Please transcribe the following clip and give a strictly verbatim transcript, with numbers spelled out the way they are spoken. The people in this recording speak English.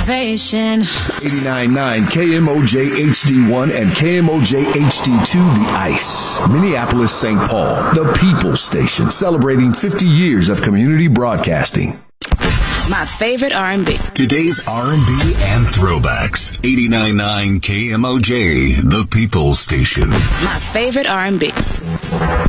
motivation. eighty-nine point nine K M O J H D one and K M O J H D two, The Ice. Minneapolis, Saint Paul, the People Station, celebrating fifty years of community broadcasting. My favorite R and B. Today's R and B and throwbacks. eighty-nine point nine K M O J, the People Station. My favorite R and B.